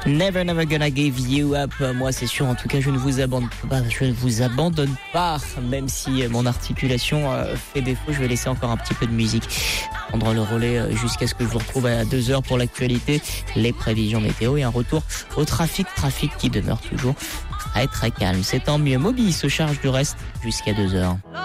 Never Never Gonna Give You Up. Moi c'est sûr, en tout cas je ne vous abandonne pas, même si mon articulation fait défaut. Je vais laisser encore un petit peu de musique prendre le relais jusqu'à ce que je vous retrouve à 2h pour l'actualité, les prévisions météo et un retour au trafic qui demeure toujours très très calme. C'est tant mieux. Moby se charge du reste jusqu'à 2h.